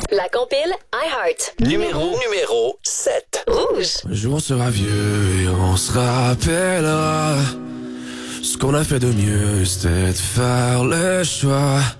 La compile iHeart. Numéro 7. Rouge. Un jour on sera vieux et on se rappellera. Ce qu'on a fait de mieux, c'était de faire le choix